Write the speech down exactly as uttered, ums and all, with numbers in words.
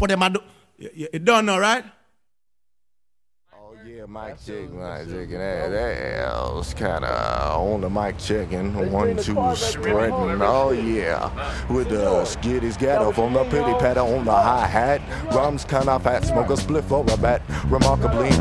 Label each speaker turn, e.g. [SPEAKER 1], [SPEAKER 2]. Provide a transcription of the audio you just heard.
[SPEAKER 1] what them a do. You, you, you don't know, right?
[SPEAKER 2] Yeah, mic check, mic check, that, that was kind of on the mic checking, one, two, spreading, oh yeah, with the skitties get up on the pity patter on the hi-hat, drums kind of fat, smoke a spliff or a bat, remarkably